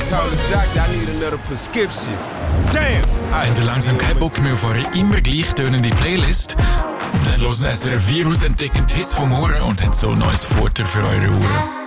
call the doctor, I need another prescription. Damn! Habt ihr langsam keinen Bock mehr auf eure immer gleich tönende Playlist? Dann hören SRF 4 aus, entdecken die Hits vom Ohren und haben so ein neues Futter für eure Ohren.